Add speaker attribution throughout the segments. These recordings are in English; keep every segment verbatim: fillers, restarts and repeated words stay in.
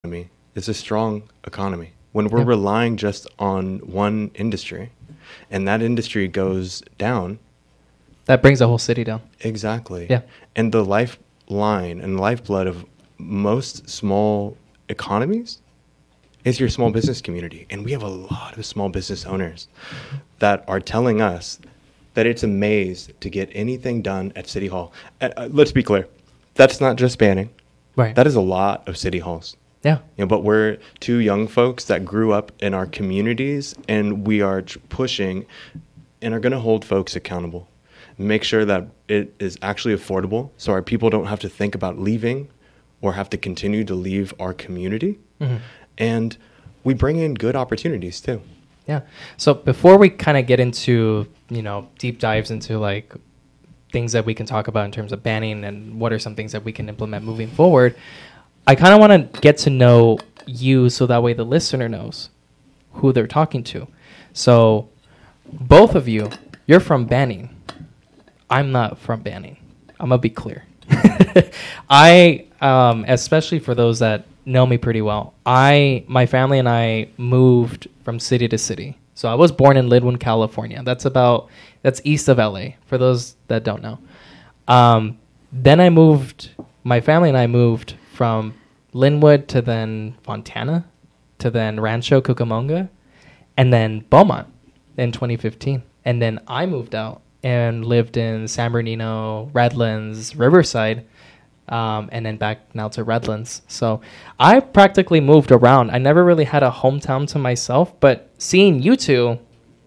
Speaker 1: economy is a strong economy. When we're
Speaker 2: Yeah.
Speaker 1: relying just on one industry and that industry goes down,
Speaker 2: That brings the whole city down.
Speaker 1: exactly.
Speaker 2: Yeah.
Speaker 1: And the lifeline and lifeblood of most small economies is your small business community. And we have a lot of small business owners that are telling us that it's a maze to get anything done at City Hall. Uh, uh, let's be clear. That's not just Banning.
Speaker 2: Right.
Speaker 1: That is a lot of city halls.
Speaker 2: Yeah.
Speaker 1: You know, but we're two young folks that grew up in our communities, and we are tr- pushing and are going to hold folks accountable. Make sure that it is actually affordable so our people don't have to think about leaving or have to continue to leave our community.
Speaker 2: Mm-hmm.
Speaker 1: And we bring in good opportunities too.
Speaker 2: Yeah. So before we kind of get into, you know, deep dives into like things that we can talk about in terms of banning and what are some things that we can implement moving forward, I kind of want to get to know you so that way the listener knows who they're talking to. So both of you, you're from Banning. I'm not from Banning. I'm going to be clear. I, um, especially for those that know me pretty well, I, my family and I moved from city to city. So I was born in Linwood, California. That's about, that's east of L A, for those that don't know. Um, then I moved, my family and I moved from Linwood to then Fontana to then Rancho Cucamonga and then Beaumont in twenty fifteen. And then I moved out and lived in San Bernardino, Redlands, Riverside, um, and then back now to Redlands. So I practically moved around. I never really had a hometown to myself, but seeing you two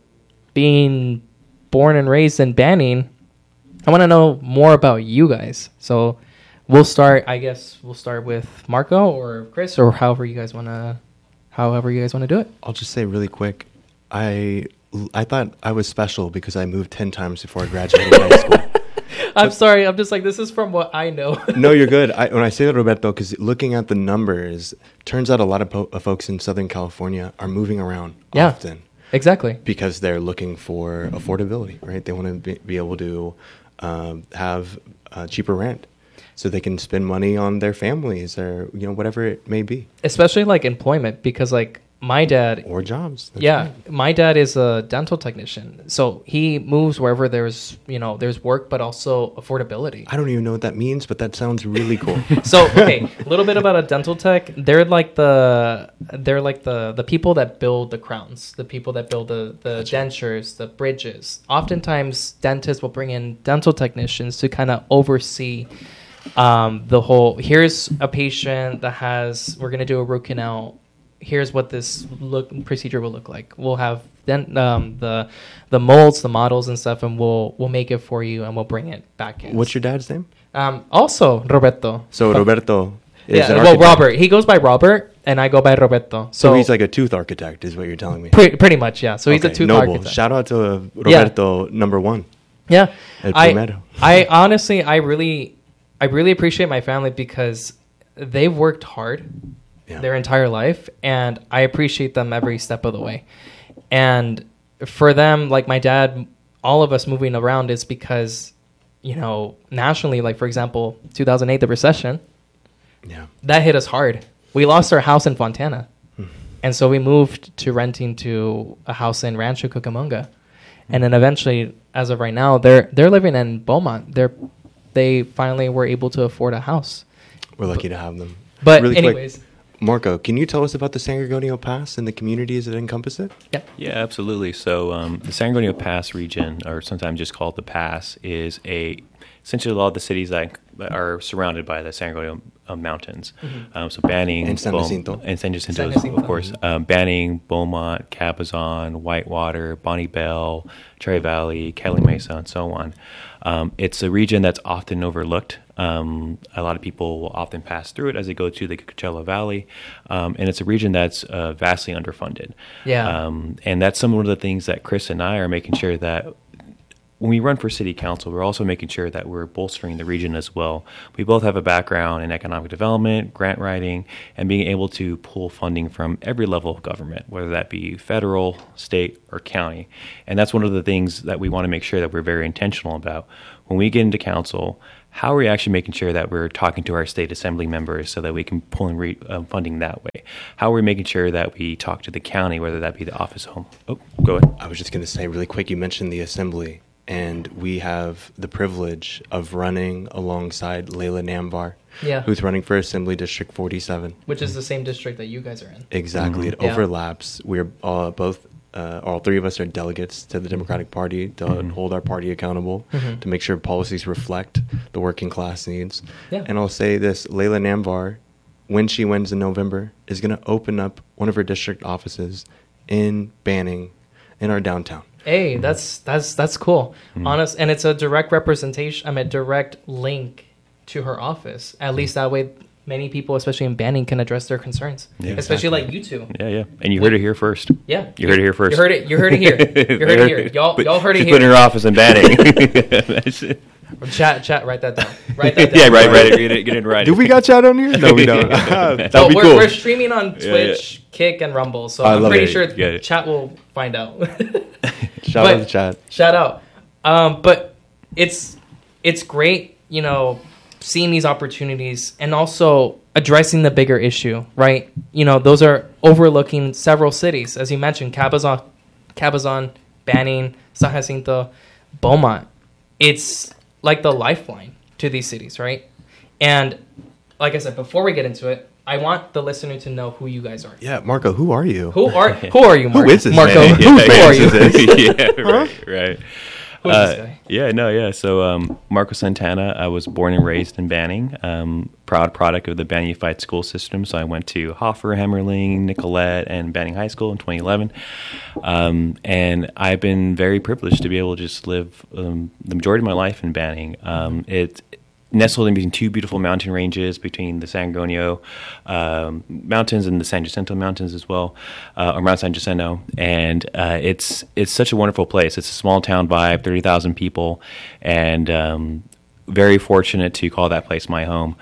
Speaker 2: being born and raised in Banning, I want to know more about you guys. So we'll start, I guess we'll start with Marco or Chris or however you guys want to, however you guys want to do it.
Speaker 1: I'll just say really quick, I I thought I was special because I moved ten times before I graduated high school.
Speaker 2: I'm sorry. I'm just like, this is from what I know.
Speaker 1: No, you're good. I, when I say that, Roberto, because looking at the numbers, turns out a lot of po- uh, folks in Southern California are moving around
Speaker 2: Yeah.
Speaker 1: often
Speaker 2: Exactly.
Speaker 1: because they're looking for affordability, right? They want to be, be able to um, have uh, cheaper rent so they can spend money on their families or, you know, whatever it may be.
Speaker 2: Especially like employment, because like my dad,
Speaker 1: Or jobs. That's
Speaker 2: yeah,
Speaker 1: right.
Speaker 2: my dad is a dental technician. So he moves wherever there's, you know, there's work, but also affordability.
Speaker 1: I don't even know what that means, but that sounds really cool.
Speaker 2: So, okay, a little bit about a dental tech. They're like the, they're like the, the people that build the crowns, the people that build the, the dentures, the bridges. Oftentimes dentists will bring in dental technicians to kind of oversee um, the whole, here's a patient that has, we're going to do a root canal. Here's what this look procedure will look like. We'll have then um, the the molds, the models and stuff, and we'll we'll make it for you and we'll bring it back in.
Speaker 1: What's your dad's name?
Speaker 2: Um, also Roberto.
Speaker 1: So Roberto is
Speaker 2: Yeah,
Speaker 1: an
Speaker 2: well,
Speaker 1: architect.
Speaker 2: Robert. He goes by Robert, and I go by Roberto. So,
Speaker 1: So he's like a tooth architect, is what you're telling me.
Speaker 2: pre- pretty much, yeah. So he's a
Speaker 1: Okay,
Speaker 2: tooth
Speaker 1: noble.
Speaker 2: architect.
Speaker 1: Shout out to uh, Roberto, number one.
Speaker 2: Yeah,
Speaker 1: El
Speaker 2: I,
Speaker 1: primero.
Speaker 2: I honestly, I really, I really appreciate my family because they've worked hard
Speaker 1: Yeah.
Speaker 2: their entire life, and I appreciate them every step of the way. And for them, like my dad, all of us moving around is because, you know, nationally, like for example, two thousand eight, the recession,
Speaker 1: Yeah.
Speaker 2: that hit us hard. We lost our house in Fontana. And so we moved to renting to a house in Rancho Cucamonga. And then eventually, as of right now, they're they're living in Beaumont. They're they finally were able to afford a house.
Speaker 1: We're lucky to have them.
Speaker 2: But
Speaker 1: Really
Speaker 2: anyways,
Speaker 1: quick, Marco, can you tell us about the San Gorgonio Pass and the communities that encompass it?
Speaker 2: yeah.
Speaker 3: Yeah, absolutely. So um, the San Gorgonio Pass region, or sometimes just called the Pass, is a essentially a lot of the cities that are surrounded by the San Gorgonio uh, Mountains.
Speaker 2: Mm-hmm.
Speaker 3: Um, so Banning,
Speaker 1: And San
Speaker 3: Beaum-
Speaker 1: Jacinto.
Speaker 3: and San Jacinto,
Speaker 2: San Jacinto.
Speaker 3: of course. Um, Banning, Beaumont, Cabazon, Whitewater, Bonnie Bell, Cherry Valley, Kelly Mesa, and so on. Um, it's a region that's often overlooked. Um, a lot of people will often pass through it as they go to the Coachella Valley, um, and it's a region that's uh, vastly underfunded.
Speaker 2: Yeah.
Speaker 3: Um, and that's some of the things that Chris and I are making sure that when we run for city council, we're also making sure that we're bolstering the region as well. We both have a background in economic development, grant writing, and being able to pull funding from every level of government, whether that be federal, state, or county. And that's one of the things that we want to make sure that we're very intentional about. When we get into council, how are we actually making sure that we're talking to our state assembly members so that we can pull in re- uh, funding that way? How are we making sure that we talk to the county, whether that be the office home? Oh, go ahead.
Speaker 1: I was just going to say really quick, you mentioned the assembly, and we have the privilege of running alongside Layla Namvar,
Speaker 2: Yeah.
Speaker 1: who's running for Assembly District forty-seven.
Speaker 2: Which is the same district that you guys are in.
Speaker 1: Exactly.
Speaker 3: Mhm.
Speaker 1: It
Speaker 2: Yeah.
Speaker 1: overlaps. We're uh, both, uh, all three of us are delegates to the Democratic Party to
Speaker 3: Mhm.
Speaker 1: hold our party accountable,
Speaker 2: Mhm.
Speaker 1: to make sure policies reflect the working class needs.
Speaker 2: Yeah.
Speaker 1: And I'll say this, Layla Namvar, when she wins in November, is going to open up one of her district offices in Banning, in our downtown.
Speaker 2: Hey, that's that's that's cool.
Speaker 3: Mhm.
Speaker 2: Honest, and it's a direct representation. I mean, a direct link to her office. At least that way, many people, especially in Banning, can address their concerns.
Speaker 3: Yeah,
Speaker 2: especially
Speaker 1: exactly.
Speaker 2: like you two.
Speaker 3: Yeah, yeah. And you
Speaker 2: What-
Speaker 3: heard it here first.
Speaker 2: Yeah,
Speaker 3: You heard it here first.
Speaker 2: You heard it. You heard it here. You heard it here. Y'all, y'all heard it
Speaker 3: She's
Speaker 2: here.
Speaker 3: putting her office in Banning. That's it.
Speaker 2: Chat, chat. Write that down. Write that down.
Speaker 3: Yeah, right, right. Get it, get it right.
Speaker 1: Do we got chat on here? No, we don't. That'd
Speaker 2: So
Speaker 1: be
Speaker 2: we're,
Speaker 1: cool.
Speaker 2: we're streaming on
Speaker 3: Yeah,
Speaker 2: Twitch, Kick, and Rumble. So
Speaker 1: I
Speaker 2: I'm
Speaker 1: love
Speaker 2: pretty
Speaker 1: it.
Speaker 2: sure
Speaker 3: Yeah.
Speaker 2: chat will find out.
Speaker 1: Shout
Speaker 2: but-
Speaker 1: out to chat.
Speaker 2: Shout out. Um, but it's it's great, you know, seeing these opportunities and also addressing the bigger issue, right? You know, those are overlooking several cities, as you mentioned, Cabazon, Cabazon, Banning, San Jacinto, Beaumont. It's like the lifeline to these cities, right? And like I said, before we get into it, I want the listener to know who you guys are.
Speaker 1: Yeah, Marco, who are you?
Speaker 2: Who are who are you, Marco?
Speaker 1: Who is this
Speaker 2: Marco,
Speaker 1: man?
Speaker 2: who,
Speaker 1: Yeah,
Speaker 2: who
Speaker 1: yeah,
Speaker 2: are
Speaker 1: this
Speaker 2: you?
Speaker 1: is it.
Speaker 3: yeah, right, right.
Speaker 2: Who is this
Speaker 3: Uh,
Speaker 2: guy?
Speaker 3: yeah, no, yeah. So, um, Marco Santana, I was born and raised in Banning, um, proud product of the Banning Unified School System. So I went to Hoffer, Hemmerling, Nicolette, and Banning High School in twenty eleven. Um, and I've been very privileged to be able to just live um, the majority of my life in Banning. Um, it nestled in between two beautiful mountain ranges, between the Sangonio um, Mountains and the San Jacinto Mountains as well, uh, or Mount San Jacinto. And uh, it's it's such a wonderful place. It's a small town vibe, thirty thousand people, and um, very fortunate to call that place my home.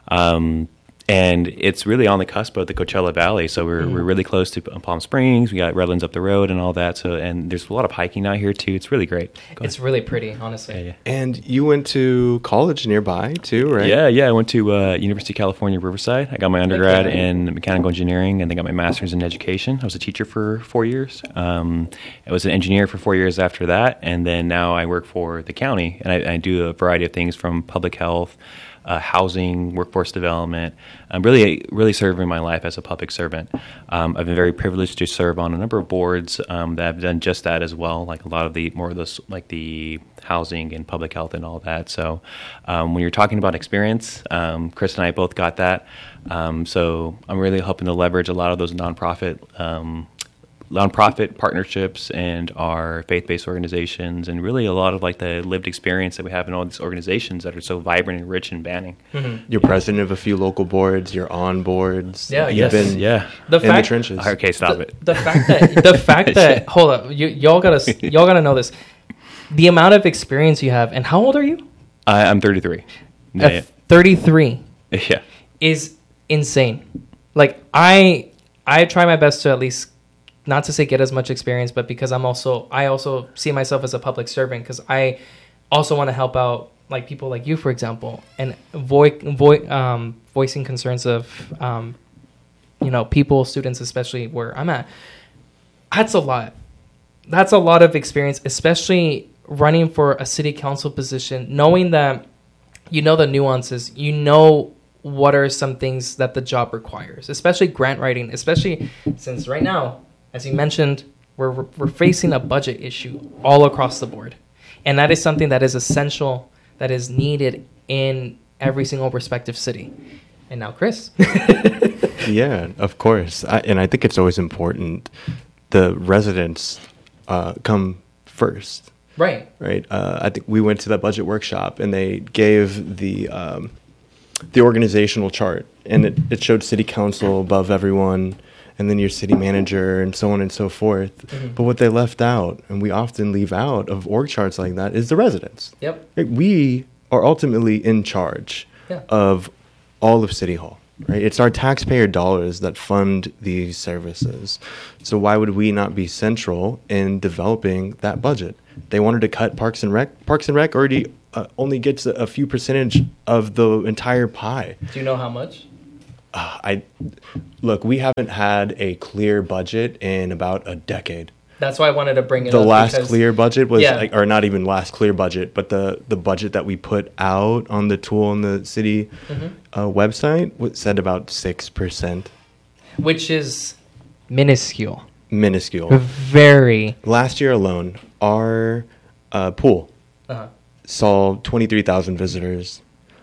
Speaker 3: Um, and it's really on the cusp of the Coachella Valley, so we're we're really close to Palm Springs. We got Redlands up the road and all that. So, and there's a lot of hiking out here too. It's really great. Go
Speaker 2: It's really pretty, honestly.
Speaker 3: ahead.
Speaker 1: And you went to college nearby too, right?
Speaker 3: Yeah, yeah. I went to uh, University of California, Riverside. I got my undergrad
Speaker 2: Okay.
Speaker 3: in mechanical engineering, and then got my master's in education. I was a teacher for four years. Um, I was an engineer for four years after that, and then now I work for the county, and I, I do a variety of things from public health, uh, housing, workforce development. I'm really, really serving my life as a public servant. Um, I've been very privileged to serve on a number of boards um, that have done just that as well, like a lot of the more of those, like the housing and public health and all that. So um, when you're talking about experience, um, Chris and I both got that. Um, so I'm really helping to leverage a lot of those nonprofit um, nonprofit partnerships and our faith-based organizations, and really a lot of like the lived experience that we have in all these organizations that are so vibrant and rich in Banning.
Speaker 2: Mhm.
Speaker 1: You're president of a few local boards. You're on boards.
Speaker 2: Yeah,
Speaker 1: You've
Speaker 2: yes.
Speaker 1: been
Speaker 3: Yeah.
Speaker 2: The
Speaker 1: in
Speaker 2: fact,
Speaker 1: the trenches.
Speaker 3: Okay, stop
Speaker 2: the,
Speaker 3: it.
Speaker 2: the fact that the fact that hold up, you y'all gotta y'all gotta know this. The amount of experience you have, and how old are you?
Speaker 3: I, I'm thirty-three. Yeah,
Speaker 2: At thirty-three
Speaker 3: yeah. yeah.
Speaker 2: is insane. Like I I try my best to at least, not to say get as much experience, but because I'm also I also see myself as a public servant, because I also want to help out like people like you, for example, and vo- vo- um, voicing concerns of um, you know, people, students, especially where I'm at. That's a lot. That's a lot of experience, especially running for a city council position, knowing that you know the nuances, you know what are some things that the job requires, especially grant writing, especially since right now, as you mentioned, we're we're facing a budget issue all across the board. And that is something that is essential, that is needed in every single respective city. And now Chris.
Speaker 1: Yeah, of course. I, and I think it's always important the residents uh, come first,
Speaker 2: Right.
Speaker 1: right? Uh, I think we went to that budget workshop and they gave the um, the organizational chart, and it, it showed city council above everyone, and then your city manager, and so on and so forth.
Speaker 2: Mhm.
Speaker 1: But what they left out, and we often leave out of org charts like that, is the residents.
Speaker 2: Yep.
Speaker 1: Right? We are ultimately in charge
Speaker 2: Yeah.
Speaker 1: of all of City Hall, right? It's our taxpayer dollars that fund these services. So why would we not be central in developing that budget? They wanted to cut Parks and Rec. Parks and Rec already uh, only gets a, a few percentage of the entire pie.
Speaker 2: Do you know how much?
Speaker 1: Uh, I look, we haven't had a clear budget in about a decade.
Speaker 2: That's why I wanted to bring it
Speaker 1: the
Speaker 2: up.
Speaker 1: The last
Speaker 2: because,
Speaker 1: clear budget was,
Speaker 2: yeah.
Speaker 1: like, or not even last clear budget, but the, the budget that we put out on the Tool in the City mm-hmm. uh, website was, said about six percent.
Speaker 2: Which is minuscule.
Speaker 1: Minuscule.
Speaker 2: Very.
Speaker 1: Last year alone, our uh, pool uh-huh. saw twenty-three thousand visitors.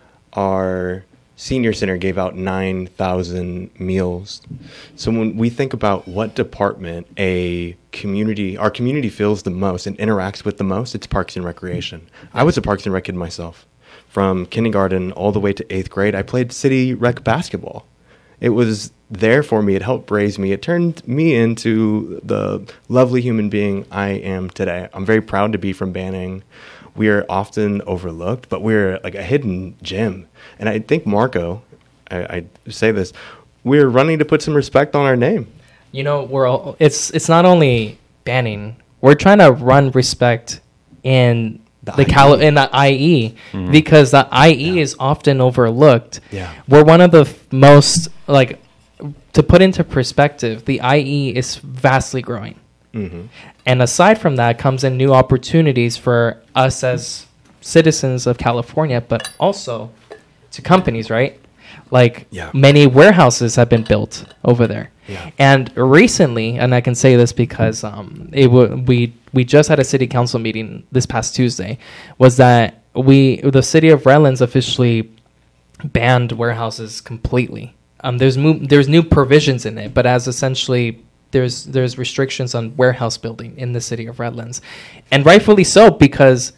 Speaker 1: Our senior center gave out nine thousand meals. So when we think about what department a community, our community feels the most and interacts with the most, it's Parks and Recreation. I was a Parks and Rec kid myself. From kindergarten all the way to eighth grade, I played city rec basketball. It was there for me. It helped raise me. It turned me into the lovely human being I am today. I'm very proud to be from Banning. We are often overlooked, but we're like a hidden gem. And I think, Marco, I, I say this, we're running to put some respect on our name.
Speaker 2: You know, we're all, it's it's not only Banning. We're trying to run respect in the, the Cali- in the I E mm-hmm. because the I E yeah. is often overlooked.
Speaker 1: Yeah.
Speaker 2: We're one of the f- most, like, to put into perspective, the I E is vastly growing. Mm-hmm. And aside from that comes in new opportunities for us as citizens of California, but also to companies, right? Like
Speaker 1: yeah.
Speaker 2: many warehouses have been built over there.
Speaker 1: Yeah.
Speaker 2: And recently, and I can say this because um, it w- we we just had a city council meeting this past Tuesday, was that we the city of Redlands officially banned warehouses completely. Um, there's mo- there's new provisions in it, but as essentially there's there's restrictions on warehouse building in the city of Redlands, and rightfully so, because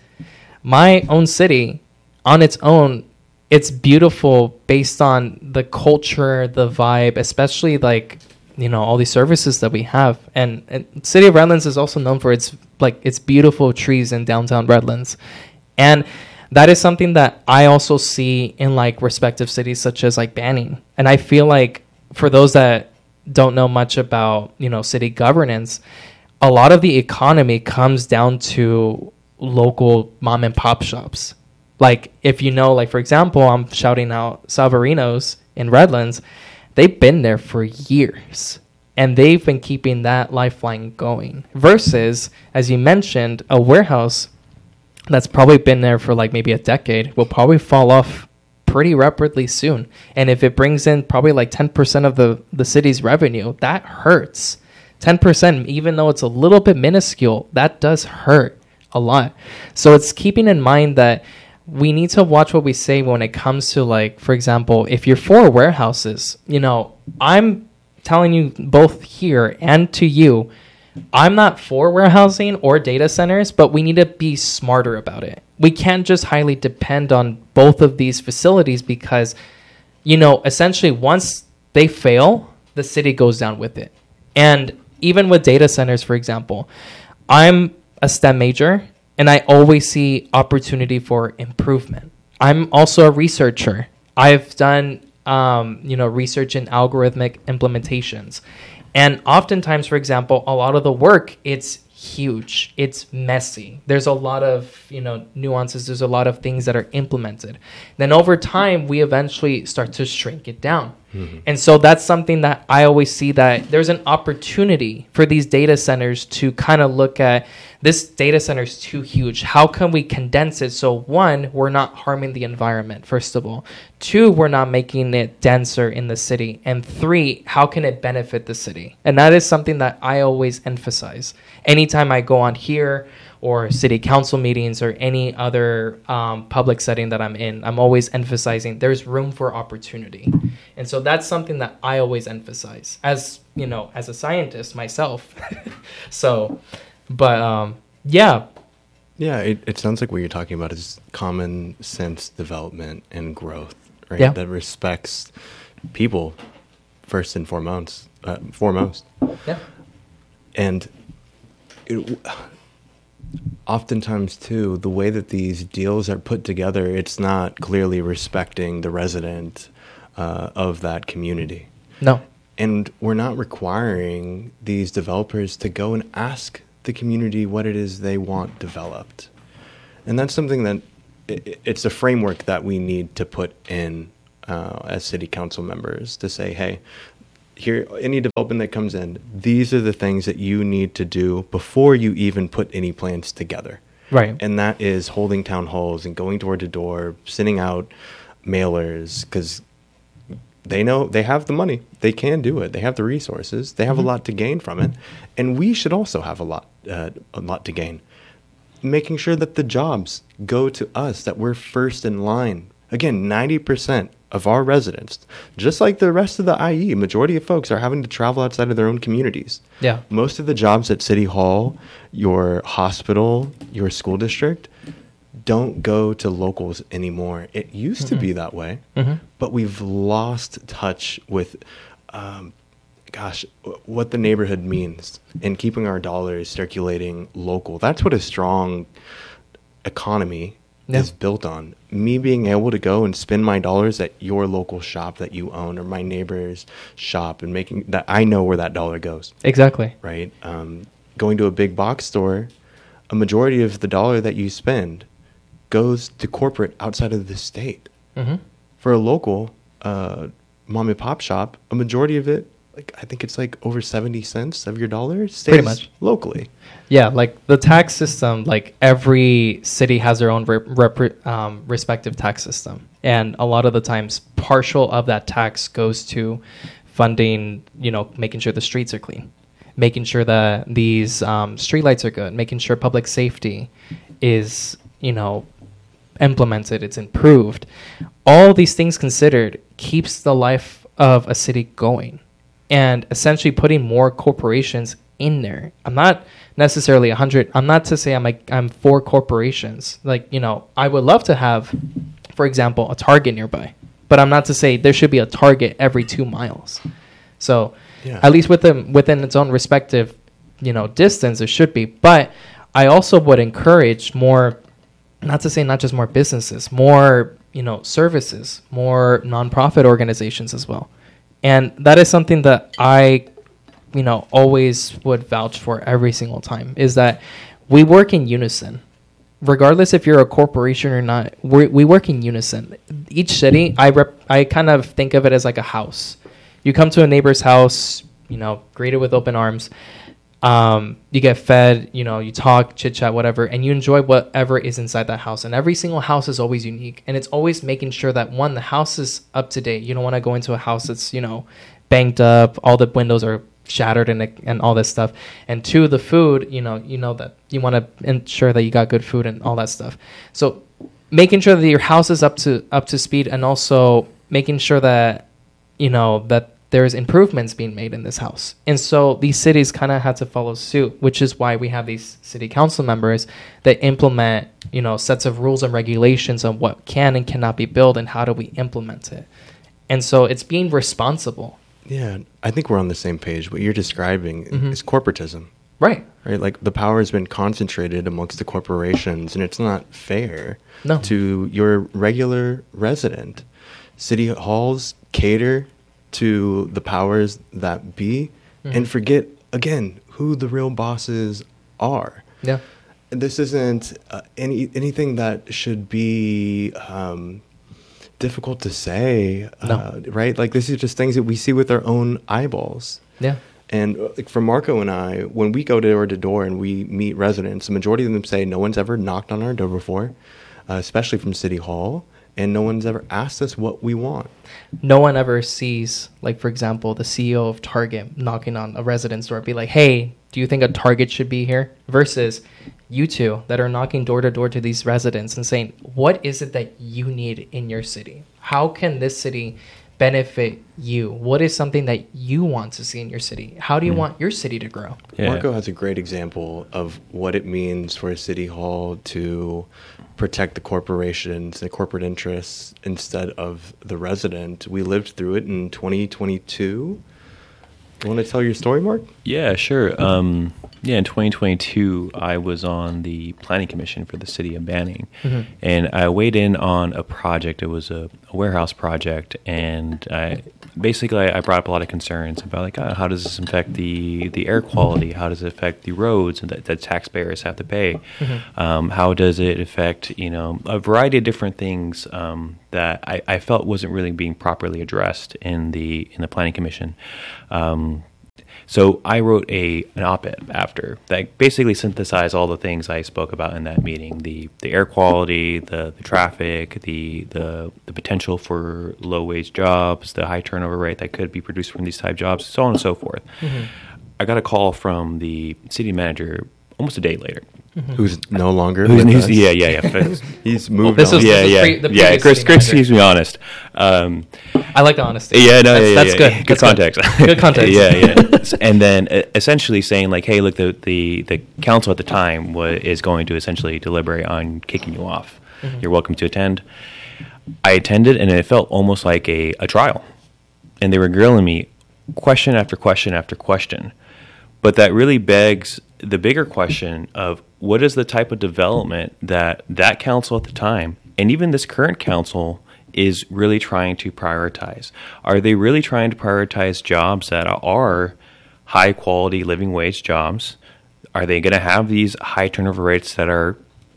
Speaker 2: my own city, on its own, it's beautiful based on the culture, the vibe, especially like, you know, all these services that we have. And, and city of Redlands is also known for its like its beautiful trees in downtown Redlands, and that is something that I also see in like respective cities such as like Banning. And I feel like for those that don't know much about, you know, city governance, a lot of the economy comes down to local mom and pop shops. Like, if you know, like, for example, I'm shouting out Salvarinos in Redlands. They've been there for years, and they've been keeping that lifeline going. Versus, as you mentioned, a warehouse that's probably been there for like maybe a decade will probably fall off pretty rapidly soon. And if it brings in probably like ten percent of the, the city's revenue, that hurts. ten percent, even though it's a little bit minuscule, that does hurt a lot. So it's keeping in mind that we need to watch what we say when it comes to, like, for example, if you're for warehouses, you know, I'm telling you both here and to you, I'm not for warehousing or data centers, but we need to be smarter about it. We can't just highly depend on both of these facilities because, you know, essentially once they fail, the city goes down with it. And even with data centers, for example, I'm a STEM major, and I always see opportunity for improvement. I'm also a researcher. I've done, um, you know, research in algorithmic implementations. And oftentimes, for example, a lot of the work, it's huge. It's messy. There's a lot of, you know, nuances. There's a lot of things that are implemented. Then over time, we eventually start to shrink it down. Mm-hmm. And so that's something that I always see, that there's an opportunity for these data centers to kind of look at, this data center is too huge. How can we condense it? So one, we're not harming the environment, first of all. Two, we're not making it denser in the city. And three, how can it benefit the city? And that is something that I always emphasize. Anytime I go on here or city council meetings or any other um, public setting that I'm in, I'm always emphasizing there's room for opportunity. And so that's something that I always emphasize as, you know, as a scientist myself. So, but um, yeah.
Speaker 1: Yeah, it, it sounds like what you're talking about is common sense development and growth, right?
Speaker 2: Yeah.
Speaker 1: That respects people first and foremost. Uh, foremost.
Speaker 2: Yeah.
Speaker 1: And it, oftentimes, too, the way that these deals are put together, it's not clearly respecting the resident uh, of that community.
Speaker 2: No.
Speaker 1: And we're not requiring these developers to go and ask the community what it is they want developed. And that's something that it, it's a framework that we need to put in uh, as city council members to say, hey, here, any development that comes in, these are the things that you need to do before you even put any plans together.
Speaker 2: Right.
Speaker 1: And that is holding town halls and going door to door, sending out mailers, because they know they have the money. They can do it. They have the resources. They have mm-hmm. a lot to gain from it. And we should also have a lot, uh, a lot to gain. Making sure that the jobs go to us, that we're first in line. Again, ninety percent of our residents, just like the rest of the I E, majority of folks are having to travel outside of their own communities.
Speaker 2: Yeah.
Speaker 1: Most of the jobs at City Hall, your hospital, your school district, don't go to locals anymore. It used mm-hmm. to be that way, mm-hmm. but we've lost touch with, um, gosh, what the neighborhood means and keeping our dollars circulating local. That's what a strong economy yeah. is built on. Me being able to go and spend my dollars at your local shop that you own or my neighbor's shop and making that I know where that dollar goes.
Speaker 2: Exactly.
Speaker 1: Right. Um, going to a big box store, a majority of the dollar that you spend goes to corporate outside of the state. Mm-hmm. For a local uh, mom and pop shop, a majority of it, like I think it's like over seventy cents of your dollar stays
Speaker 2: pretty much
Speaker 1: locally.
Speaker 2: Yeah, like the tax system, like every city has their own rep- rep- um, respective tax system. And a lot of the times, partial of that tax goes to funding, you know, making sure the streets are clean, making sure that these um, streetlights are good, making sure public safety is, you know, implemented, it's improved. All these things considered keeps the life of a city going. And essentially putting more corporations in there. I'm not necessarily one hundred. I'm not to say I'm like I'm for corporations. Like, you know, I would love to have, for example, a Target nearby. But I'm not to say there should be a Target every two miles. So yeah. at least within within its own respective, you know, distance, there should be. But I also would encourage more, not to say not just more businesses, more, you know, services, more nonprofit organizations as well. And that is something that I, you know, always would vouch for every single time, is that we work in unison. Regardless if you're a corporation or not, we we work in unison. Each city, I rep, I kind of think of it as like a house. You come to a neighbor's house, you know, greeted with open arms. Um, you get fed, you know, you talk, chit chat, whatever, and you enjoy whatever is inside that house. And every single house is always unique. And it's always making sure that, one, the house is up to date. You don't want to go into a house that's, you know, banged up, all the windows are shattered and and all this stuff. And two, the food, you know, you know that you want to ensure that you got good food and all that stuff. So making sure that your house is up to up to speed, and also making sure that, you know, that there's improvements being made in this house. And so these cities kind of had to follow suit, which is why we have these city council members that implement, you know, sets of rules and regulations on what can and cannot be built and how do we implement it. And so it's being responsible.
Speaker 1: Yeah, I think we're on the same page. What you're describing mm-hmm. is corporatism.
Speaker 2: Right.
Speaker 1: Right, like the power has been concentrated amongst the corporations, and it's not fair
Speaker 2: no.
Speaker 1: to your regular resident. City halls cater to the powers that be, mm-hmm. and forget, again, who the real bosses are.
Speaker 2: Yeah.
Speaker 1: This isn't uh, any anything that should be um, difficult to say,
Speaker 2: no.
Speaker 1: uh, right? Like, this is just things that we see with our own eyeballs.
Speaker 2: Yeah.
Speaker 1: And like for Marco and I, when we go door to door and we meet residents, the majority of them say no one's ever knocked on our door before, uh, especially from City Hall. And no one's ever asked us what we want.
Speaker 2: No one ever sees, like, for example, the C E O of Target knocking on a resident's door, be like, hey, do you think a Target should be here? Versus you two that are knocking door to door to these residents and saying, what is it that you need in your city? How can this city benefit you? What is something that you want to see in your city? How do you mm. want your city to grow?
Speaker 1: Yeah. Marco has a great example of what it means for a city hall to protect the corporations, the corporate interests, instead of the resident. We lived through it in twenty twenty-two. You want to tell your story, Mark?
Speaker 3: Yeah, sure. Um, yeah, in twenty twenty-two, I was on the planning commission for the city of Banning, mm-hmm. and I weighed in on a project. It was a, a warehouse project, and I basically I, I brought up a lot of concerns about like uh, how does this affect the the air quality? How does it affect the roads that, that taxpayers have to pay? Mm-hmm. Um, how does it affect you know a variety of different things um, that I, I felt wasn't really being properly addressed in the in the planning commission. Um, So I wrote a an op-ed after that basically synthesized all the things I spoke about in that meeting: the the air quality, the, the traffic, the, the the potential for low wage jobs, the high turnover rate that could be produced from these type jobs, so on and so forth. Mm-hmm. I got a call from the city manager almost a day later.
Speaker 1: Mm-hmm. Who's no longer
Speaker 3: Who's,
Speaker 1: with
Speaker 3: who's,
Speaker 1: us.
Speaker 3: Yeah, yeah, yeah.
Speaker 1: He's moved
Speaker 2: well, this
Speaker 1: on.
Speaker 2: Was,
Speaker 3: yeah,
Speaker 2: this
Speaker 3: yeah,
Speaker 2: pre- the
Speaker 3: yeah. Chris, Chris keeps me honest. Um,
Speaker 2: I like the honesty.
Speaker 3: Yeah, no,
Speaker 2: that's,
Speaker 3: yeah,
Speaker 2: that's
Speaker 3: yeah,
Speaker 2: good.
Speaker 3: Yeah. Good
Speaker 2: that's
Speaker 3: context.
Speaker 2: Good, good context.
Speaker 3: yeah, yeah. And then uh, essentially saying like, hey, look, the the, the council at the time wa- is going to essentially deliberate on kicking you off. Mm-hmm. You're welcome to attend. I attended, and it felt almost like a, a trial, and they were grilling me question after question after question. But that really begs the bigger question of what is the type of development that that council at the time, and even this current council, is really trying to prioritize. Are they really trying to prioritize jobs that are high quality living wage jobs? Are they going to have these high turnover rates that are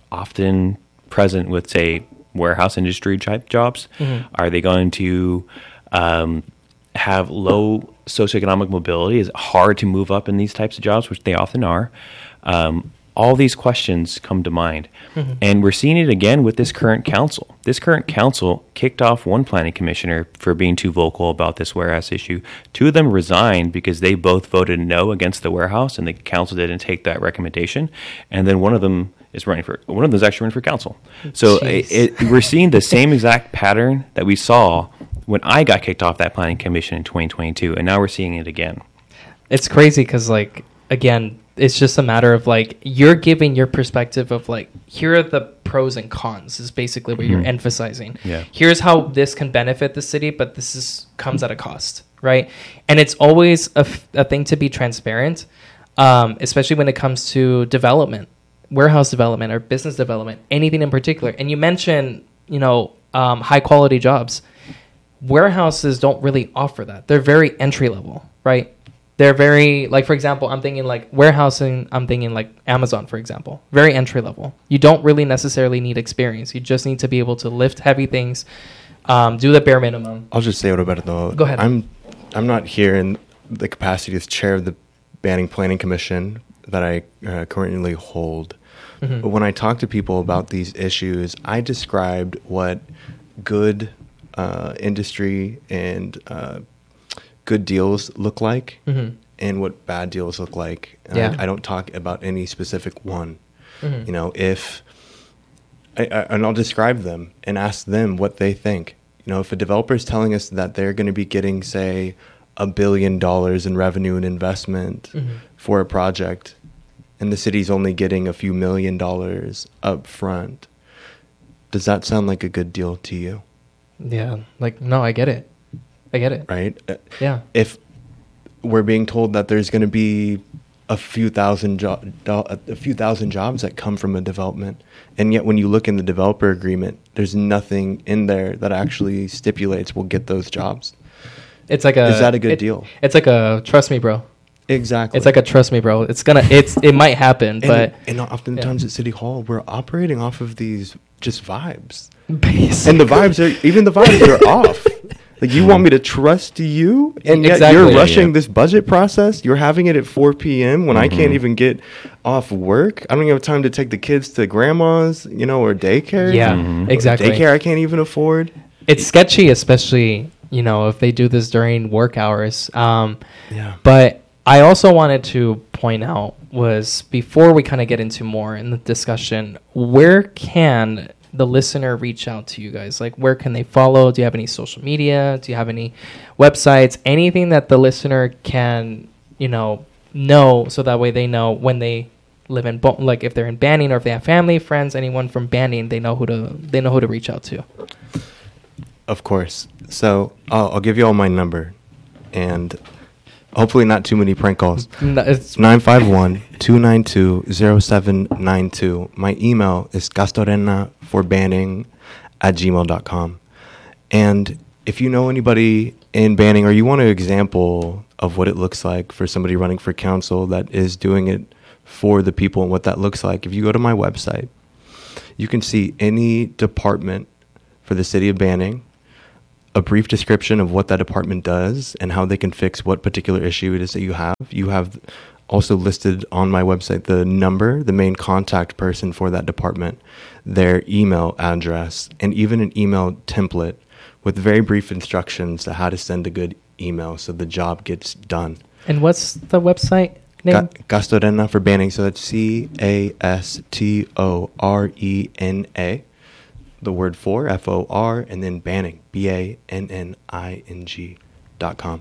Speaker 3: often present with, say, warehouse industry type jobs? Mm-hmm. Are they going to um, have low socioeconomic mobility? Is it hard to move up in these types of jobs, which they often are? Um, all these questions come to mind. Mm-hmm. And we're seeing it again with this current council. This current council kicked off one planning commissioner for being too vocal about this warehouse issue. Two of them resigned because they both voted no against the warehouse, and the council didn't take that recommendation. And then one of them is running for, one of them is actually running for council. So it, it, we're seeing the same exact pattern that we saw when I got kicked off that planning commission in twenty twenty-two, and now we're seeing it again.
Speaker 2: It's crazy because, like, again, it's just a matter of, like, you're giving your perspective of, like, here are the pros and cons is basically what mm-hmm. you're emphasizing.
Speaker 3: Yeah.
Speaker 2: Here's how this can benefit the city, but this is comes at a cost, right? And it's always a, f- a thing to be transparent, um, especially when it comes to development, warehouse development or business development, anything in particular. And you mentioned, you know, um, high-quality jobs. Warehouses don't really offer that. They're very entry level, right? They're very, like, for example, I'm thinking like warehousing, I'm thinking like Amazon, for example, very entry level. You don't really necessarily need experience. You just need to be able to lift heavy things, um, do the bare minimum.
Speaker 1: I'll just say what about it though.
Speaker 2: Go ahead.
Speaker 1: I'm, I'm not here in the capacity as chair of the Banning Planning Commission that I uh, currently hold. Mm-hmm. But when I talk to people about these issues, I described what good uh, industry and uh, good deals look like, mm-hmm. and what bad deals look like. And
Speaker 2: yeah.
Speaker 1: I, I don't talk about any specific one.
Speaker 2: Mm-hmm.
Speaker 1: You know, if I, I, and I'll describe them and ask them what they think. You know, if a developer is telling us that they're going to be getting, say, a billion dollars in revenue and investment mm-hmm. for a project, and the city's only getting a few million dollars up front, does that sound like a good deal to you?
Speaker 2: Yeah, like, no, I get it. I get it.
Speaker 1: Right?
Speaker 2: Yeah.
Speaker 1: If we're being told that there's going to be a few thousand jo- do- a few thousand jobs that come from a development, and yet when you look in the developer agreement, there's nothing in there that actually stipulates we'll get those jobs.
Speaker 2: It's like a
Speaker 1: Is that a good
Speaker 2: it,
Speaker 1: deal?
Speaker 2: It's like a trust me, bro.
Speaker 1: Exactly.
Speaker 2: It's like a trust me, bro. It's gonna it's it might happen,
Speaker 1: and,
Speaker 2: but
Speaker 1: and oftentimes
Speaker 2: yeah.
Speaker 1: at City Hall we're operating off of these just vibes.
Speaker 2: Basically.
Speaker 1: And the vibes are even the vibes are off. Like, you want me to trust you, and yet
Speaker 2: Exactly.
Speaker 1: you're
Speaker 2: Yeah,
Speaker 1: rushing
Speaker 3: yeah.
Speaker 1: this budget process. You're having it at four p.m. when mm-hmm. I can't even get off work. I don't even have time to take the kids to grandma's, you know, or daycare.
Speaker 2: Yeah,
Speaker 3: Mm-hmm.
Speaker 2: exactly.
Speaker 1: Daycare I can't even afford.
Speaker 2: It's sketchy, especially, you know, if they do this during work hours. Um,
Speaker 1: Yeah.
Speaker 2: But I also wanted to point out was, before we kind of get into more in the discussion, where can the listener reach out to you guys? Like, where can they follow? Do you have any social media? Do you have any websites? Anything that the listener can, you know, know, so that way they know when they live in, Bo- like if they're in Banning, or if they have family, friends, anyone from Banning, they know who to they know who to reach out to.
Speaker 1: Of course. So I'll, I'll give you all my number, and Hopefully not too many prank calls.
Speaker 2: No, it's
Speaker 1: nine five one, two nine two, zero seven nine two. My email is castorena for banning at gmail dot com. And if you know anybody in Banning or you want an example of what it looks like for somebody running for council that is doing it for the people and what that looks like, if you go to my website, you can see any department for the city of Banning, a brief description of what that department does and how they can fix what particular issue it is that you have. You have also listed on my website the number, the main contact person for that department, their email address, and even an email template with very brief instructions to how to send a good email so the job gets done.
Speaker 2: And what's the website name?
Speaker 1: Ca- Castorena for Banning. So that's C A S T O R E N A. The word for, F O R, and then Banning, B A N N I N G dot com.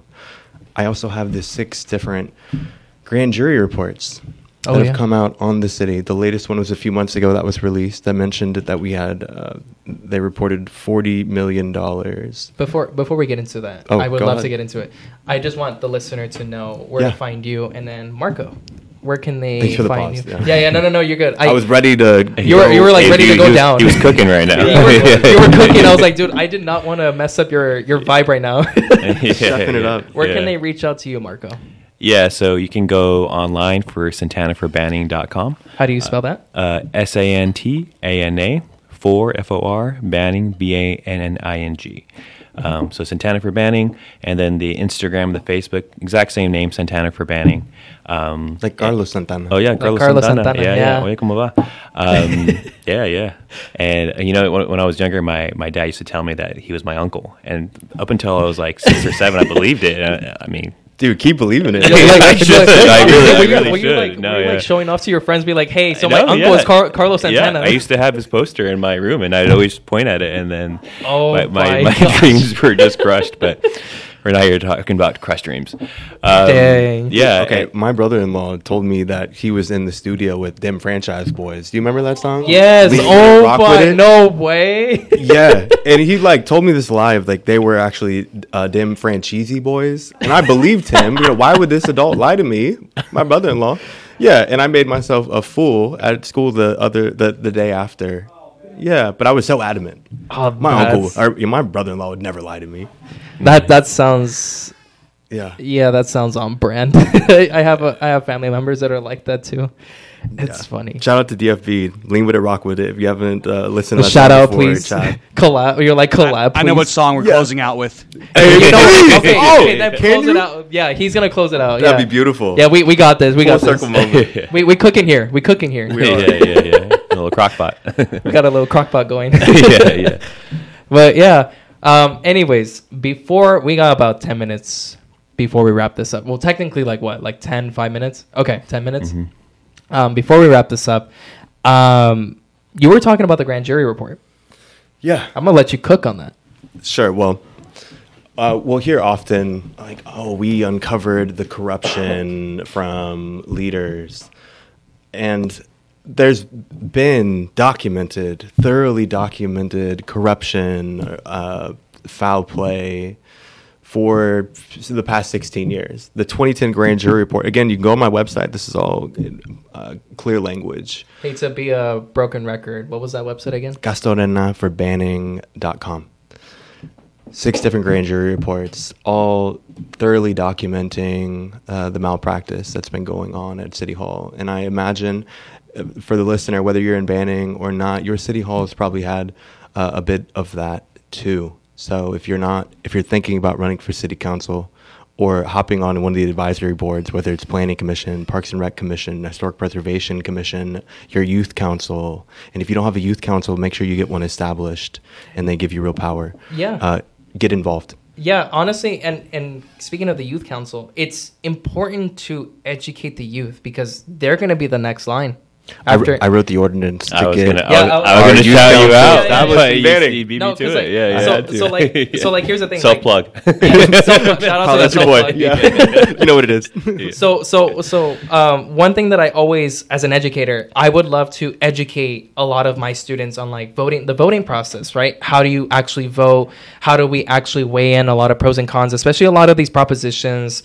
Speaker 1: I also have the six different grand jury reports that
Speaker 2: Oh,
Speaker 1: have
Speaker 2: yeah.
Speaker 1: come out on the city. The latest one was a few months ago that was released that mentioned that we had, uh, they reported forty million dollars.
Speaker 2: Before before we get into that,
Speaker 1: Oh,
Speaker 2: I would
Speaker 1: go
Speaker 2: love
Speaker 1: ahead.
Speaker 2: to get into it. I just want the listener to know where
Speaker 1: Yeah.
Speaker 2: to find you, and then Marco, where can they
Speaker 1: Thanks for the
Speaker 2: find
Speaker 1: pause,
Speaker 2: you?
Speaker 1: yeah.
Speaker 2: Yeah, yeah, no, no, no, you're good.
Speaker 1: I, was ready to.
Speaker 2: You were- you were, like,
Speaker 3: He-
Speaker 2: ready to
Speaker 3: he
Speaker 2: go
Speaker 3: was-
Speaker 2: down.
Speaker 3: He was cooking right now.
Speaker 2: you, were, you were cooking. I was like, dude, I did not want to mess up your your vibe right now.
Speaker 1: Stepping it up.
Speaker 2: Where
Speaker 3: Yeah.
Speaker 2: can they reach out to you, Marco?
Speaker 3: Yeah, so you can go online for santana for banning dot com.
Speaker 2: How do you spell that?
Speaker 3: Uh, S A N T A N A for F O R, Banning, B A N N I N G. Um, so Santana for Banning, and then the Instagram, the Facebook, exact same name, Santana for Banning. Um,
Speaker 1: Like Carlos Santana.
Speaker 3: Oh yeah,
Speaker 2: Like
Speaker 3: Carlos,
Speaker 2: Carlos
Speaker 3: Santana.
Speaker 2: Santana,
Speaker 3: Yeah,
Speaker 2: yeah.
Speaker 3: yeah. Oye, ¿cómo va? Um, yeah, yeah. And uh, you know, when, when I was younger, my, my dad used to tell me that he was my uncle, and up until I was like six or seven, I believed it. Uh, I mean,
Speaker 1: Dude, keep believing it.
Speaker 2: You're like-
Speaker 3: I
Speaker 2: you're
Speaker 3: should.
Speaker 2: like-
Speaker 3: I really- I
Speaker 2: were you-
Speaker 3: really
Speaker 2: were you
Speaker 3: should.
Speaker 2: like,
Speaker 3: No,
Speaker 2: were you
Speaker 3: yeah.
Speaker 2: like showing off to your friends, be like, "Hey, so
Speaker 3: No,
Speaker 2: my uncle
Speaker 3: yeah.
Speaker 2: is Car- Carlos Santana."
Speaker 3: Yeah, I used to have his poster in my room, and I'd always point at it, and then
Speaker 2: Oh
Speaker 3: my, my,
Speaker 2: my
Speaker 3: my
Speaker 2: gosh.
Speaker 3: dreams were just crushed. But we're not here talking about crushed dreams. Um,
Speaker 2: Dang.
Speaker 3: Yeah.
Speaker 1: Okay,
Speaker 3: and-
Speaker 1: my brother-in-law told me that he was in the studio with them Franchise Boys. Do you remember that song?
Speaker 2: Yes.
Speaker 1: Lean With
Speaker 2: Oh
Speaker 1: It, Rock With
Speaker 2: my,
Speaker 1: It?
Speaker 2: no way.
Speaker 1: Yeah, and he like told me this live, like they were actually uh, them Franchise Boys, and I believed him. You know, why would this adult lie to me, my brother-in-law? Yeah, and I made myself a fool at school the other the, the day after. Yeah, but I was so adamant.
Speaker 2: Oh,
Speaker 1: My uncle,
Speaker 2: that's-
Speaker 1: or, yeah, my brother-in-law would never lie to me.
Speaker 2: That that sounds.
Speaker 1: Yeah.
Speaker 2: Yeah, that sounds on brand. I have a I have family members that are like that too. It's
Speaker 1: Yeah.
Speaker 2: funny.
Speaker 1: Shout out to D F B. Lean with it, rock with it. If you haven't uh, listened to that
Speaker 2: Shout
Speaker 1: song
Speaker 2: out,
Speaker 1: before,
Speaker 2: please.
Speaker 1: Chad.
Speaker 2: Collab. You're like collab.
Speaker 4: I, I know
Speaker 2: please.
Speaker 4: what song we're
Speaker 1: Yeah.
Speaker 4: closing out with.
Speaker 1: Hey,
Speaker 2: You know what? Okay,
Speaker 1: oh,
Speaker 2: okay, then
Speaker 1: can
Speaker 2: close it
Speaker 1: you?
Speaker 2: out. Yeah, he's gonna close it out.
Speaker 1: That'd
Speaker 2: yeah.
Speaker 1: be beautiful.
Speaker 2: Yeah, we, we got this. We
Speaker 1: Full
Speaker 2: got this.
Speaker 1: circle moment.
Speaker 2: We we cooking here. We cooking here.
Speaker 3: yeah, yeah, yeah. A little crock pot.
Speaker 2: We got a little crock pot going.
Speaker 3: yeah, yeah.
Speaker 2: But yeah. Um. Anyways, before we got about ten minutes before we wrap this up. Well, technically, like what? Like ten, five minutes? Okay, ten minutes. Um. Before we wrap this up, um, you were talking about the grand jury report.
Speaker 1: Yeah.
Speaker 2: I'm gonna let you cook on that.
Speaker 1: Sure. Well, uh, we'll hear often like, "Oh, we uncovered the corruption from leaders," and there's been documented, thoroughly documented corruption, uh, foul play for the past sixteen years. The twenty ten grand jury report. Again, you can go on my website. This is all uh, clear language.
Speaker 2: Hate to be a broken record. What was that website again?
Speaker 1: Castorena for banning dot com. Six different grand jury reports, all thoroughly documenting uh, the malpractice that's been going on at City Hall. And I imagine uh, for the listener, whether you're in Banning or not, your City Hall has probably had uh, a bit of that too. So if you're not, if you're thinking about running for City Council or hopping on one of the advisory boards, whether it's Planning Commission, Parks and Rec Commission, Historic Preservation Commission, your Youth Council, and if you don't have a Youth Council, make sure you get one established and they give you real power.
Speaker 2: Yeah.
Speaker 1: Uh, get involved.
Speaker 2: Yeah, honestly, and, and speaking of the youth council, it's important to educate the youth because they're going to be the next line.
Speaker 1: I,
Speaker 2: After
Speaker 1: I wrote the ordinance to
Speaker 3: I was
Speaker 1: get.
Speaker 3: gonna,
Speaker 2: Yeah,
Speaker 3: I was,
Speaker 2: I-
Speaker 3: I was gonna
Speaker 1: Our youth
Speaker 3: shout you
Speaker 1: council
Speaker 3: out.
Speaker 2: established
Speaker 3: but
Speaker 1: in
Speaker 3: you-
Speaker 1: Banning.
Speaker 3: you beat
Speaker 2: No,
Speaker 3: me to
Speaker 2: 'cause,
Speaker 3: it.
Speaker 2: like,
Speaker 3: Yeah, yeah.
Speaker 2: so-
Speaker 3: I had to.
Speaker 2: so, like- so, like, here's the thing,
Speaker 3: Self plug.
Speaker 2: Self- shout out
Speaker 1: Oh,
Speaker 2: to
Speaker 1: that's
Speaker 2: the
Speaker 1: your boy.
Speaker 2: self-plug.
Speaker 1: Yeah, you know what it is.
Speaker 2: So so so um, one thing that I always, as an educator, I would love to educate a lot of my students on like voting, the voting process, right? How do you actually vote? How do we actually weigh in a lot of pros and cons, especially a lot of these propositions,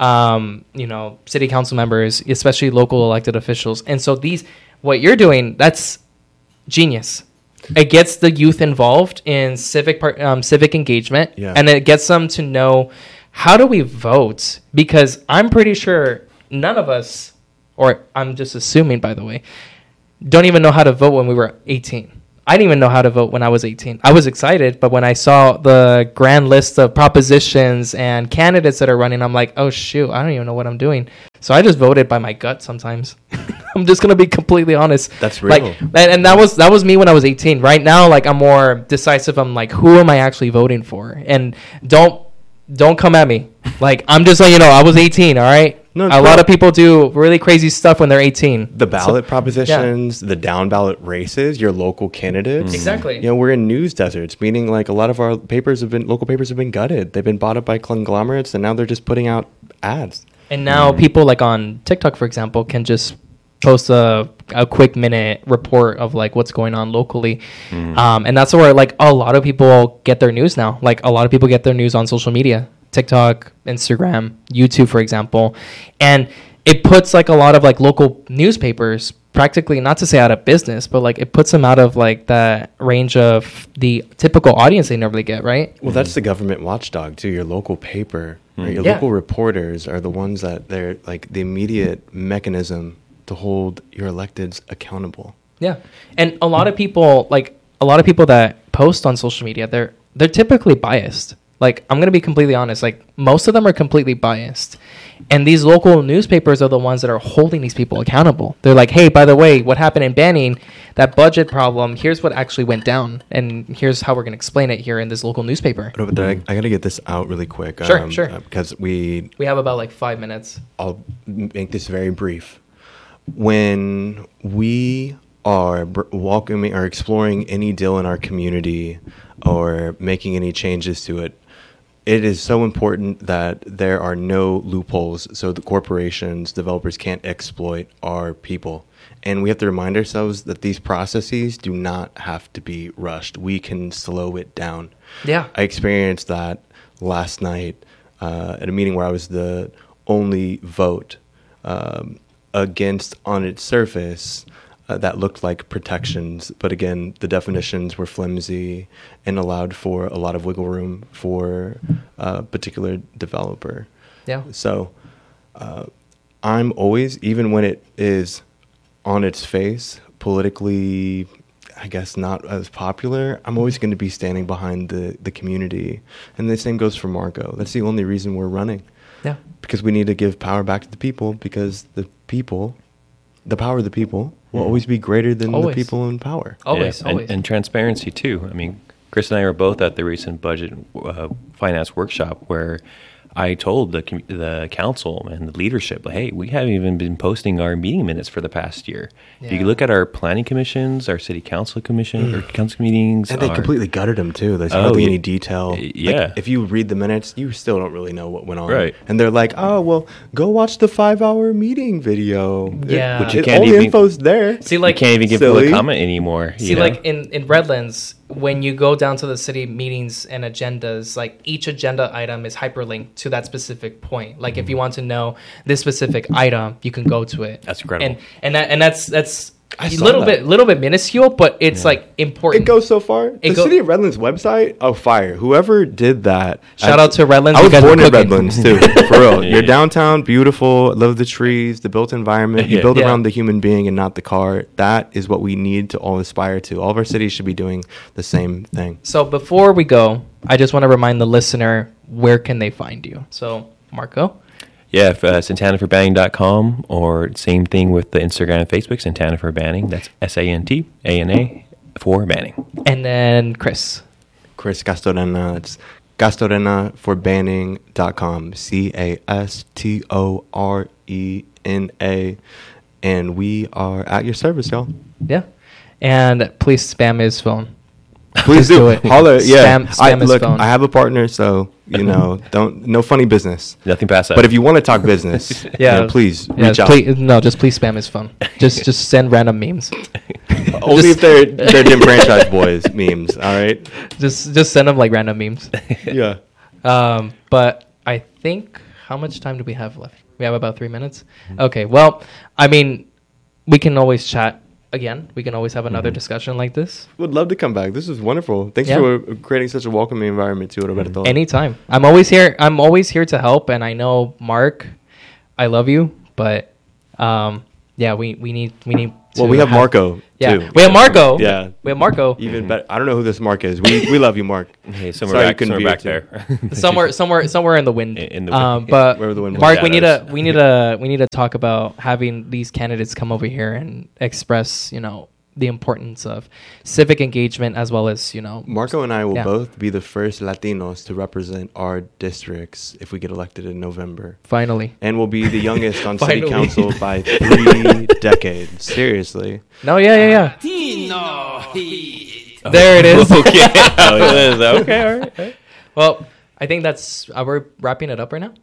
Speaker 2: um, you know, city council members, especially local elected officials. And so these, what you're doing, that's genius. It gets the youth involved in civic part, um, civic engagement,
Speaker 1: Yeah.
Speaker 2: and it gets them to know, how do we vote? Because I'm pretty sure none of us, or I'm just assuming, by the way, don't even know how to vote when we were eighteen. I didn't even know how to vote when I was eighteen. I was excited, but when I saw the grand list of propositions and candidates that are running, I'm like, oh shoot, I don't even know what I'm doing. So I just voted by my gut sometimes. I'm just gonna be completely honest.
Speaker 1: That's
Speaker 2: Like,
Speaker 1: real.
Speaker 2: and, and that was that was me when I was eighteen. Right now, like, I'm more decisive. I'm like, who am I actually voting for? And don't don't come at me. Like, I'm just letting you know, I was eighteen. All right.
Speaker 1: No,
Speaker 2: a
Speaker 1: it's
Speaker 2: lot
Speaker 1: cool.
Speaker 2: of people do really crazy stuff when they're eighteen.
Speaker 1: The ballot propositions, the down ballot races, your local candidates.
Speaker 2: Exactly.
Speaker 1: You know, we're in news deserts, meaning like a lot of our papers have been, local papers have been gutted. They've been bought up by conglomerates, and now they're just putting out ads.
Speaker 2: And now people like on TikTok, for example, can just post a, a quick minute report of like what's going on locally. Um, and that's where like a lot of people get their news now. Like a lot of people get their news on social media, TikTok, Instagram, YouTube, for example. And it puts like a lot of like local newspapers practically, not to say out of business, but like it puts them out of like that range of the typical audience they normally get, right?
Speaker 1: Well, that's the government watchdog too. Your local paper, right? Your
Speaker 2: Yeah.
Speaker 1: local reporters are the ones that they're like the immediate mechanism to hold your electeds accountable.
Speaker 2: Yeah. And a lot of people, like a lot of people that post on social media, they're they're typically biased. Like, I'm going to be completely honest, like most of them are completely biased. And these local newspapers are the ones that are holding these people accountable. They're like, "Hey, by the way, what happened in Banning, that budget problem, here's what actually went down, and here's how we're going to explain it here in this local newspaper."
Speaker 1: But I, I got to get this out really quick.
Speaker 2: Sure, sure.
Speaker 1: uh, Because we
Speaker 2: We have about like five minutes.
Speaker 1: I'll make this very brief. When we are br- welcoming or exploring any deal in our community or making any changes to it, it is so important that there are no loopholes so the corporations, developers can't exploit our people. And we have to remind ourselves that these processes do not have to be rushed. We can slow it down.
Speaker 2: Yeah.
Speaker 1: I experienced that last night uh, at a meeting where I was the only vote um, against, on its surface, uh, that looked like protections. But again, the definitions were flimsy and allowed for a lot of wiggle room for a particular developer.
Speaker 2: Yeah.
Speaker 1: So uh, I'm always, even when it is on its face, politically, I guess, not as popular, I'm always going to be standing behind the, the community. And the same goes for Marco. That's the only reason we're running.
Speaker 2: Yeah.
Speaker 1: Because we need to give power back to the people, because the people, the power of the people, will always be greater than
Speaker 2: Always.
Speaker 1: the people in power.
Speaker 2: Always,
Speaker 3: Yeah,
Speaker 2: always.
Speaker 3: And, and transparency too. I mean, Chris and I were both at the recent budget uh, finance workshop where I told the com- the council and the leadership, hey, we haven't even been posting our meeting minutes for the past year. If
Speaker 2: Yeah.
Speaker 3: you look at our planning commissions, our city council commission, or council meetings,
Speaker 1: And they
Speaker 3: our-
Speaker 1: completely gutted them too. There's
Speaker 3: Oh,
Speaker 1: hardly
Speaker 3: yeah.
Speaker 1: any detail.
Speaker 3: Y-
Speaker 1: Like,
Speaker 3: yeah.
Speaker 1: if you read the minutes, you still don't really know what went on.
Speaker 3: Right.
Speaker 1: And they're like, oh, well, go watch the five-hour meeting video.
Speaker 2: Yeah.
Speaker 1: It,
Speaker 2: Which
Speaker 3: you
Speaker 1: it-
Speaker 3: can't
Speaker 1: all the
Speaker 3: even-
Speaker 1: info's there.
Speaker 2: See,
Speaker 3: you
Speaker 2: like,
Speaker 3: can't even give
Speaker 1: Silly.
Speaker 3: public comment anymore.
Speaker 2: See,
Speaker 3: you know?
Speaker 2: like in, in Redlands, when you go down to the city meetings and agendas, like each agenda item is hyperlinked to that specific point. Like if you want to know this specific item, you can go to it.
Speaker 3: That's incredible.
Speaker 2: And and that and that's that's
Speaker 1: I
Speaker 2: a
Speaker 1: saw
Speaker 2: little
Speaker 1: that.
Speaker 2: bit little bit minuscule, but it's like important.
Speaker 1: It goes so far. The
Speaker 2: go-
Speaker 1: City of Redlands website, oh, fire. Whoever did that.
Speaker 2: Shout
Speaker 1: I-
Speaker 2: out to Redlands.
Speaker 1: I
Speaker 2: You
Speaker 1: was
Speaker 2: guys
Speaker 1: born
Speaker 2: are
Speaker 1: in
Speaker 2: cooking.
Speaker 1: Redlands, too, for real.
Speaker 3: Yeah.
Speaker 1: Your downtown, beautiful. Love the trees, the built environment. You
Speaker 3: Yeah.
Speaker 1: build
Speaker 2: Yeah.
Speaker 1: around the human being and not the car. That is what we need to all aspire to. All of our cities should be doing the same thing.
Speaker 2: So before we go, I just want to remind the listener, where can they find you? So Marco.
Speaker 3: Yeah, if, uh, Santana for Banning dot com, or same thing with the Instagram and Facebook, Santana for Banning. That's S A N T A N A for Banning.
Speaker 2: And then Chris.
Speaker 1: Chris Castorena. It's Castorena for banning dot com. C A S T O R E N A. and we are at your service, y'all.
Speaker 2: Yeah. And please spam his phone.
Speaker 1: Please
Speaker 2: do
Speaker 1: do
Speaker 2: it.
Speaker 1: Holler, yeah.
Speaker 2: Spam-
Speaker 1: I,
Speaker 2: spam his
Speaker 1: look,
Speaker 2: phone.
Speaker 1: I have a partner, so you know, don't no funny business.
Speaker 3: Nothing past that.
Speaker 1: But if you want to talk business,
Speaker 2: Yeah.
Speaker 1: yeah, please
Speaker 2: Yeah,
Speaker 1: reach out.
Speaker 2: please, no, just please spam his phone. Just just send random memes.
Speaker 1: Only
Speaker 2: Just-
Speaker 1: if they're they're Dim Franchise Boys memes. All right.
Speaker 2: Just just send him like random memes.
Speaker 1: Yeah.
Speaker 2: Um, but I think how much time do we have left? We have about three minutes. Okay. Well, I mean, we can always chat again. We can always have another discussion like this
Speaker 1: Would love to come back. This is wonderful. Thanks
Speaker 2: Yeah.
Speaker 1: for creating such a welcoming environment to Roberto.
Speaker 2: anytime. I'm always here. I'm always here to help. And I know, Mark, I love you, but um, yeah, we we need we need.
Speaker 1: Well,
Speaker 2: to
Speaker 1: we have Marco
Speaker 2: Yeah,
Speaker 1: too.
Speaker 2: we have Marco.
Speaker 1: Yeah.
Speaker 2: we have Marco.
Speaker 1: Even better. I don't know who this Mark is. We we love you, Mark.
Speaker 3: Hey, somewhere
Speaker 1: Sorry you
Speaker 3: back,
Speaker 1: couldn't
Speaker 3: somewhere
Speaker 1: be
Speaker 3: back
Speaker 1: here,
Speaker 3: there.
Speaker 2: somewhere somewhere somewhere in the wind.
Speaker 3: In- in the
Speaker 2: um,
Speaker 3: wind.
Speaker 2: but
Speaker 1: Wherever the wind
Speaker 2: Mark,
Speaker 3: blows.
Speaker 2: we need to
Speaker 3: Shadows.
Speaker 2: we need to we need to talk about having these candidates come over here and express, you know, the importance of civic engagement as well as, you know,
Speaker 1: Marco and I will
Speaker 2: Yeah.
Speaker 1: both be the first Latinos to represent our districts if we get elected in November.
Speaker 2: finally.
Speaker 1: And we'll be the youngest on city
Speaker 2: Finally.
Speaker 1: council by three decades. Seriously.
Speaker 2: No, yeah, yeah, yeah. There it is.
Speaker 3: okay. Oh, it is. Okay. All right. all right.
Speaker 2: Well, I think that's uh, we're wrapping it up right now.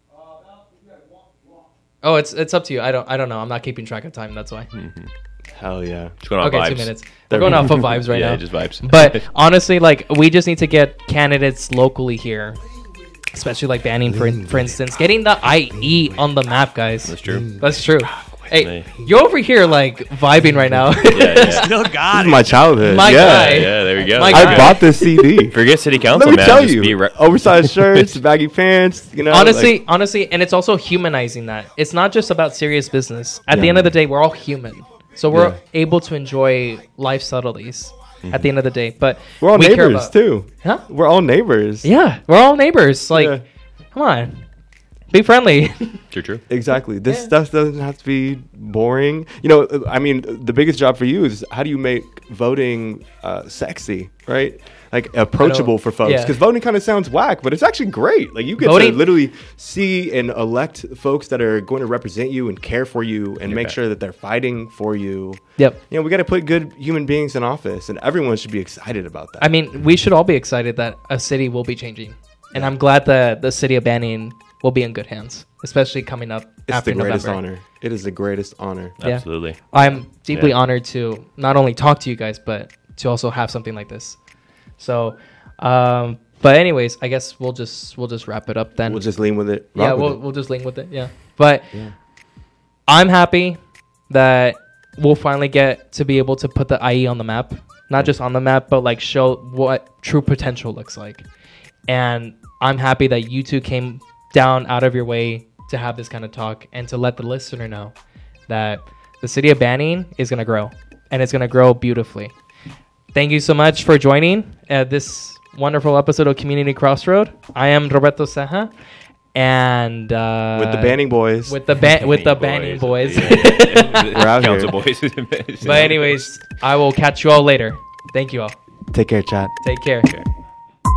Speaker 2: Oh, it's it's up to you. I don't I don't know. I'm not keeping track of time. That's why.
Speaker 1: Hell yeah.
Speaker 3: Just going on
Speaker 2: Okay,
Speaker 3: vibes.
Speaker 2: two minutes. We're
Speaker 1: There
Speaker 2: going
Speaker 1: we
Speaker 2: off
Speaker 1: go.
Speaker 2: of vibes right
Speaker 3: yeah,
Speaker 2: now.
Speaker 3: just vibes.
Speaker 2: But honestly, like, we just need to get candidates locally here, especially like banning, for, for instance, getting the I E on the map, guys.
Speaker 3: That's true.
Speaker 2: That's true. Hey,
Speaker 3: Hey.
Speaker 2: you're over here like vibing right now.
Speaker 3: Yeah, yeah.
Speaker 4: Still got
Speaker 1: This is
Speaker 4: it.
Speaker 1: my childhood.
Speaker 2: My
Speaker 1: yeah.
Speaker 2: guy.
Speaker 3: Yeah, there we go.
Speaker 2: My
Speaker 3: There we
Speaker 2: guy.
Speaker 1: I
Speaker 3: go.
Speaker 1: bought this C D.
Speaker 3: Forget city council,
Speaker 1: Let me
Speaker 3: man.
Speaker 1: tell
Speaker 3: Just
Speaker 1: you.
Speaker 3: be re-
Speaker 1: Oversized shirts, baggy pants, you know.
Speaker 2: honestly,
Speaker 1: like-
Speaker 2: honestly, and it's also humanizing that. It's not just about serious business. At the
Speaker 1: Yeah.
Speaker 2: end of the day, we're all human. So we're
Speaker 1: Yeah.
Speaker 2: able to enjoy life subtleties at the end of the day. But
Speaker 1: we're all
Speaker 2: we care
Speaker 1: neighbors,
Speaker 2: about-
Speaker 1: too.
Speaker 2: Huh?
Speaker 1: We're all neighbors.
Speaker 2: Yeah, we're all neighbors. Like,
Speaker 1: Yeah.
Speaker 2: come on. Be friendly.
Speaker 3: True, true.
Speaker 1: Exactly. This
Speaker 2: Yeah.
Speaker 1: stuff doesn't have to be boring. You know, uh, I mean, the biggest job for you is how do you make voting uh, sexy, right? Like approachable for folks.
Speaker 2: yeah.
Speaker 1: Because voting kind of sounds whack, but it's actually great. Like you get
Speaker 2: Voting-
Speaker 1: to literally see and elect folks that are going to represent you and care for you and
Speaker 3: You're
Speaker 1: make
Speaker 3: back.
Speaker 1: sure that they're fighting for you.
Speaker 2: Yep.
Speaker 1: You know, we got to put good human beings in office, and everyone should be excited about that.
Speaker 2: I mean, we should all be excited that a city will be changing. And I'm glad that the city of Banning will be in good hands, especially coming up
Speaker 1: it's
Speaker 2: after
Speaker 1: the greatest
Speaker 2: November.
Speaker 1: honor. It is the greatest honor.
Speaker 2: Yeah.
Speaker 3: Absolutely.
Speaker 2: I'm deeply
Speaker 3: Yeah.
Speaker 2: honored to not only talk to you guys, but to also have something like this. So, um, but anyways, I guess we'll just we'll just wrap it up then.
Speaker 1: We'll just lean with it.
Speaker 2: yeah,
Speaker 1: rock with
Speaker 2: we'll
Speaker 1: it.
Speaker 2: we'll just link with it. Yeah, but
Speaker 1: Yeah.
Speaker 2: I'm happy that we'll finally get to be able to put the I E on the map, not just on the map, but like show what true potential looks like. And I'm happy that you two came down out of your way to have this kind of talk and to let the listener know that the city of Banning is going to grow, and it's going to grow beautifully. Thank you so much for joining uh, this wonderful episode of Community Crossroad. I am Roberto Ceja, and uh,
Speaker 1: with the Banning boys.
Speaker 2: with the ba- with the Banning boys.
Speaker 1: We're out
Speaker 3: Council
Speaker 1: here.
Speaker 3: boys.
Speaker 2: But anyways, I will catch you all later. Thank you all.
Speaker 1: Take care, chat.
Speaker 2: Take care.
Speaker 3: Okay.